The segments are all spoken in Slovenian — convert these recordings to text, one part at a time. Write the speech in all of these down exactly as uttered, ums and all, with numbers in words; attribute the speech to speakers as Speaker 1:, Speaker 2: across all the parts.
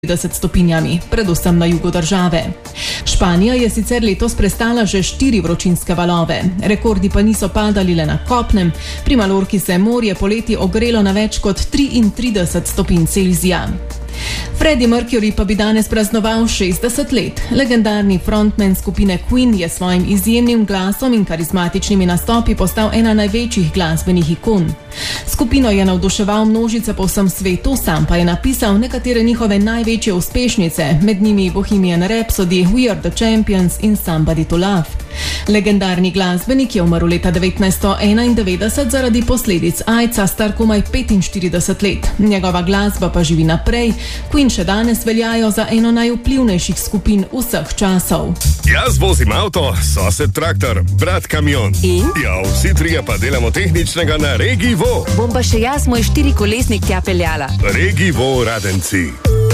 Speaker 1: trideset stopinjami, predvsem na jugu države. Španija je sicer letos prestala že štiri vročinske valove, rekordi pa niso padali le na kopnem. Pri Malorki se je morje poleti ogrelo na več kot triintrideset stopinj Celzija. Freddie Mercury pa bi danes praznoval šestdeset let. Legendarni frontman skupine Queen je s svojim izjemnim glasom in karizmatičnimi nastopi postal ena največjih glasbenih ikon. Skupino je navduševal množice po vsem svetu, sam pa je napisal nekatere njihove največje uspešnice, med njimi Bohemian Rhapsody, We Are the Champions in Somebody to Love. Legendarni glasbenik je umrl leta devetnajststo enaindevetdeset zaradi posledic aidsa, star komaj petinštirideset let. Njegova glasba pa živi naprej. Queen še danes veljajo za eno najvplivnejših skupin vseh časov.
Speaker 2: Jaz vozim avto, sosed traktor, brat kamion.
Speaker 3: In?
Speaker 2: Ja, vsi trije pa delamo tehničnega na Regi Vo.
Speaker 3: Bom pa še jaz moj štirikolesnik tja peljala.
Speaker 2: Regi Vo Radenci.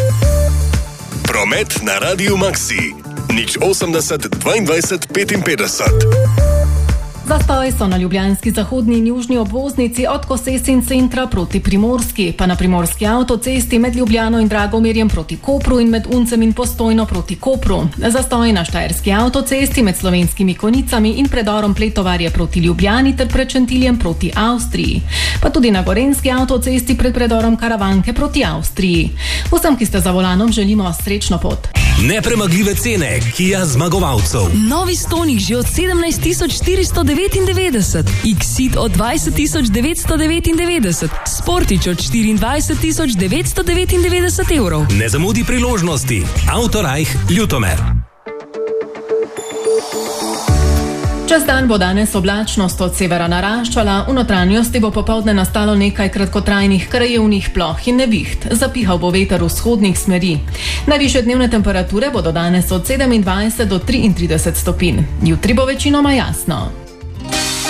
Speaker 2: Promet na Radiu Maxi. Nič osemdeset dvaindvajset petinpetdeset.
Speaker 1: Zastoji so na ljubljanski zahodni in južni obvoznici od Kosesin centra proti Primorski, pa na primorski avtocesti med Ljubljano in Dragomirjem proti Kopru in med Uncem in Postojno proti Kopru. Zastoji na štajerski avtocesti med Slovenskimi Konicami in predorom Pletovarje proti Ljubljani ter pred Šentiljem proti Avstriji. Pa tudi na gorenski avtocesti pred predorom Karavanke proti Avstriji. Vsem, ki ste za volanom, želimo srečno pot.
Speaker 4: Nepremagljive cene Kia zmagovalcev.
Speaker 5: Novi Stonic že od sedemnajst tisoč štiristo devetindevetdeset, Exit od dvajset tisoč devetsto devetindevetdeset, Sportič od štiriindvajset tisoč devetsto devetindevetdeset evrov.
Speaker 4: Ne zamudi priložnosti. Autorajh Ljutomer.
Speaker 1: Čez dan bo danes oblačnost od severa naraščala, v notranjosti bo popoldne nastalo nekaj kratkotrajnih krajevnih ploh in neviht. Zapihal bo veter vzhodnih smeri. Najvišje dnevne temperature bodo danes od sedemindvajset do triintrideset stopinj. Jutri bo večinoma jasno.